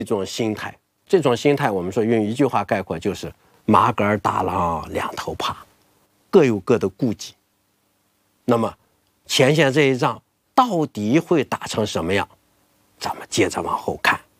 一种心态。这种心态，我们说用一句话概括，就是麻杆打狼两头怕，各有各的顾忌。那么前线这一仗到底会打成什么样？咱们接着往后看。